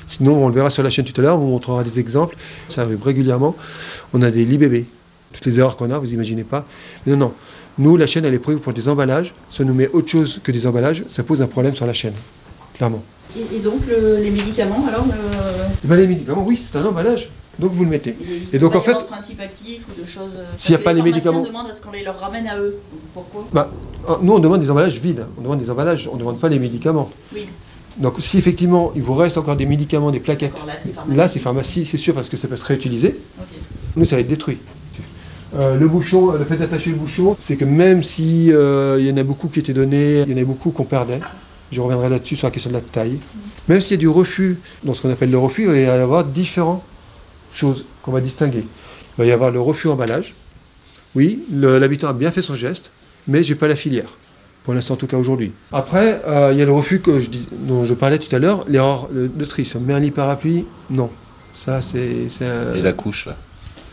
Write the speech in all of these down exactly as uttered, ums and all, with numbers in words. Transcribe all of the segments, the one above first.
Sinon, on le verra sur la chaîne tout à l'heure, on vous montrera des exemples. Ça arrive régulièrement. On a des L I B B. Toutes les erreurs qu'on a, vous imaginez pas. Mais non, non. Nous, la chaîne, elle est prévue pour des emballages. Ça nous met autre chose que des emballages. Ça pose un problème sur la chaîne, clairement. Et, et donc, le, les médicaments, alors le... Eh ben, les médicaments, oui, c'est un emballage. Donc, vous le mettez. Et, et donc, en fait... de principe actif ou de choses... S'il n'y a pas les médicaments... On demande à ce qu'on les leur ramène à eux. Pourquoi bah, nous, on demande des emballages vides. On demande des emballages. On ne demande pas les médicaments. Oui. Donc, si effectivement, il vous reste encore des médicaments, des plaquettes... Là, c'est pharmacie. Là, c'est pharmacie, c'est sûr, parce que ça peut être réutilisé. Okay. Nous, ça va être détruit. Euh, le bouchon, le fait d'attacher le bouchon, c'est que même si euh, il y en a beaucoup qui étaient donnés, il y en a beaucoup qu'on perdait. Je reviendrai là-dessus sur la question de la taille. Mmh. Même s'il y a du refus, dans ce qu'on appelle le refus, il va y avoir différentes choses qu'on va distinguer. Il va y avoir le refus emballage. Oui, le, l'habitant a bien fait son geste, mais j'ai pas la filière. Pour l'instant, en tout cas aujourd'hui. Après, euh, il y a le refus que je dis, dont je parlais tout à l'heure, l'erreur de le, tri. Sur met un lit parapluie, non. Ça, c'est, c'est un... Et la couche, là.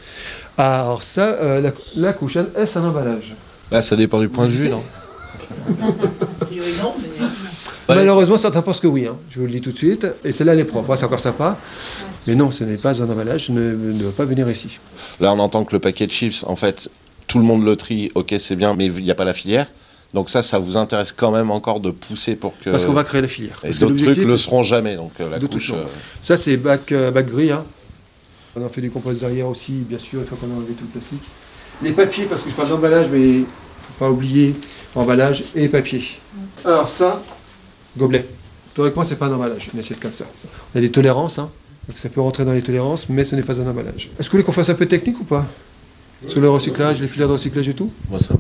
Ah, alors ça, euh, la, la couche, est-ce un emballage? Là, ça dépend du point de vue, non? Non, mais... Malheureusement, certains pensent que oui, hein. Je vous le dis tout de suite. Et celle-là, elle est propre, c'est encore sympa. Mais non, ce n'est pas un emballage, ne, ne doit pas venir ici. Là, on entend que le paquet de chips, en fait, tout le monde le trie, ok, c'est bien, mais il n'y a pas la filière. Donc ça, ça vous intéresse quand même encore de pousser pour que... Parce qu'on va créer la filière. Et d'autres trucs ne le seront jamais, donc euh, la couche... Euh... Ça, c'est bac, euh, bac gris, hein. On en fait du compost derrière aussi, bien sûr, une fois qu'on a enlevé tout le plastique. Les papiers, parce que je parle d'emballage, mais il ne faut pas oublier emballage et papier. Mmh. Alors ça, gobelet. Théoriquement, ce n'est pas un emballage, une assiette comme ça. On a des tolérances, hein, donc ça peut rentrer dans les tolérances, mais ce n'est pas un emballage. Est-ce que vous voulez qu'on fasse un peu de technique ou pas? Oui. Sur le recyclage, les filières de recyclage et tout? Moi, ça me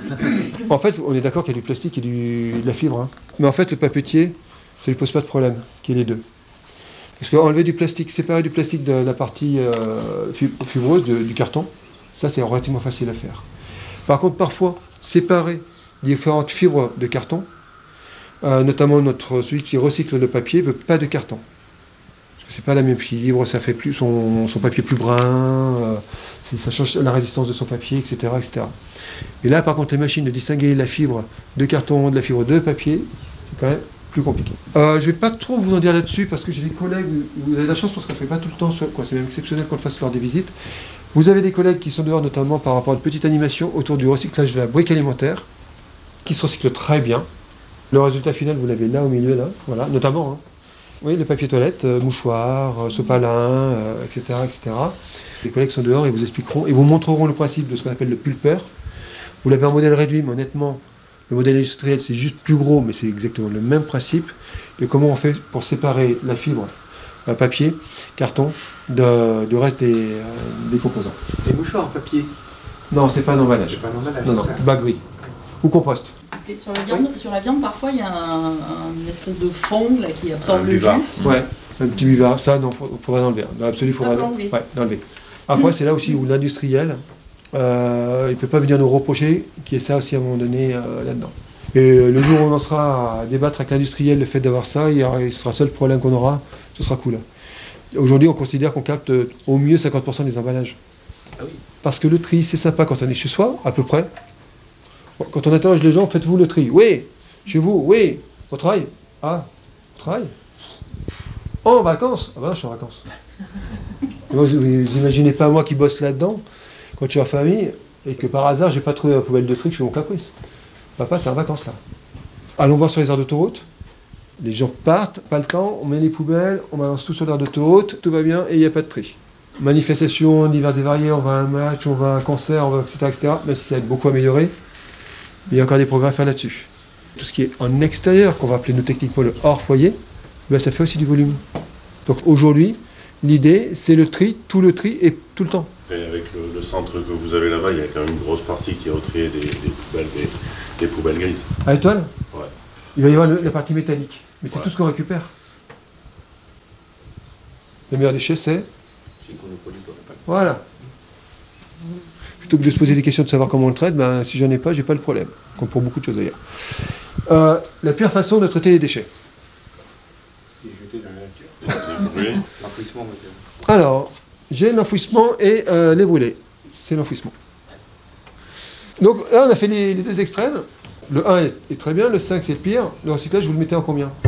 va. En fait, on est d'accord qu'il y a du plastique et du, de la fibre. Hein. Mais en fait, le papetier, ça ne lui pose pas de problème, qu'il y ait les deux. Parce qu'enlever du plastique, séparer du plastique de la partie euh, fibreuse, de, du carton, ça c'est relativement facile à faire. Par contre, parfois, séparer différentes fibres de carton, euh, notamment notre, celui qui recycle le papier, ne veut pas de carton. Parce que c'est pas la même fibre, ça fait plus son, son papier plus brun, euh, ça change la résistance de son papier, et cetera, et cetera. Et là, par contre, les machines de distinguer la fibre de carton de la fibre de papier, c'est quand même plus compliqué. Euh, je ne vais pas trop vous en dire là-dessus parce que j'ai des collègues, vous avez la chance parce qu'on ne fait pas tout le temps, quoi, c'est même exceptionnel qu'on le fasse lors des visites. Vous avez des collègues qui sont dehors notamment par rapport à une petite animation autour du recyclage de la brique alimentaire, qui se recycle très bien. Le résultat final, vous l'avez là au milieu, là, voilà, notamment. Hein. Oui, le papier toilette, euh, mouchoir, euh, sopalin, euh, et cetera, et cetera. Les collègues sont dehors et vous expliqueront et vous montreront le principe de ce qu'on appelle le pulpeur. Vous l'avez en modèle réduit, mais honnêtement, le modèle industriel, c'est juste plus gros, mais c'est exactement le même principe. Et comment on fait pour séparer la fibre, euh, papier, carton, de, du reste des, euh, des composants. Les mouchoirs en papier? Non, c'est pas un emballage. C'est pas un emballage. Non, non, bac gris. Ou compost. Et sur la viande, oui. Sur la viande, parfois, il y a un, un, une espèce de fond là, qui absorbe un le buvard. jus. Ouais, c'est un petit buvard. Ça, non, il faudrait l'enlever. Dans l'absolu, il faudrait l'enlever. Ouais, l'enlever. Après, c'est là aussi où l'industriel, euh, il ne peut pas venir nous reprocher qu'il y ait ça aussi à un moment donné euh, là-dedans. Et euh, le jour où on en sera à débattre avec l'industriel le fait d'avoir ça, il, y aura, il sera le seul problème qu'on aura, ce sera cool. Aujourd'hui, on considère qu'on capte euh, au mieux cinquante pour cent des emballages. Ah oui. Parce que le tri, c'est sympa quand on est chez soi, à peu près. Quand on interroge les gens, faites-vous le tri? Oui. Chez vous? Oui. Au travail? Ah, au travail? En vacances? Ah ben, je suis en vacances. Vous n'imaginez pas moi qui bosse là-dedans, quand je suis en famille, et que par hasard, j'ai pas trouvé ma poubelle de tri, je fais mon caprice. Papa, t'es en vacances là. Allons voir sur les aires d'autoroute. Les gens partent, pas le temps, on met les poubelles, on balance tout sur l'aire d'autoroute, tout va bien et il n'y a pas de tri. Manifestation divers et variées, on va à un match, on va à un concert, on va, et cetera, et cetera. Même si ça a beaucoup amélioré, il y a encore des progrès à faire là-dessus. Tout ce qui est en extérieur, qu'on va appeler nous techniquement le hors foyer, ben ça fait aussi du volume. Donc aujourd'hui, l'idée, c'est le tri, tout le tri et tout le temps. Et avec le, le centre que vous avez là-bas, il y a quand même une grosse partie qui est retriée des, des, poubelles, des, des poubelles grises. À l'étoile ? Ouais. Il va y avoir le, la partie métallique, mais c'est ouais. Tout ce qu'on récupère. Le meilleur déchet, c'est ? Voilà. Plutôt que de se poser des questions de savoir comment on le traite, ben, si j'en ai pas, j'ai pas le problème. Comme pour beaucoup de choses d'ailleurs. Euh, la pire façon de traiter les déchets. Les jeter dans la nature. Oui. L'enfouissement. Alors, j'ai l'enfouissement et euh, les brûler. C'est l'enfouissement. Donc là, on a fait les, les deux extrêmes. Le un est, est très bien, le cinq c'est le pire. Le recyclage, vous le mettez en combien ?